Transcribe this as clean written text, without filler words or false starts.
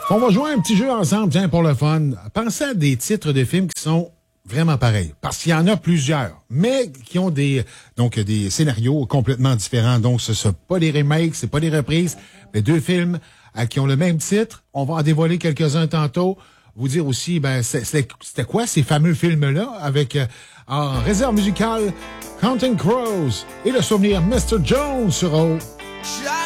On va jouer un petit jeu ensemble, tiens, pour le fun. Pensez à des titres de films qui sont vraiment pareils. Parce qu'il y en a plusieurs, mais qui ont des scénarios complètement différents. Donc, ce sont pas des remakes, c'est pas des reprises, mais deux films qui ont le même titre. On va en dévoiler quelques-uns tantôt. Vous dire aussi, c'était quoi ces fameux films-là avec, en réserve musicale, Counting Crows et le souvenir Mr. Jones sur O.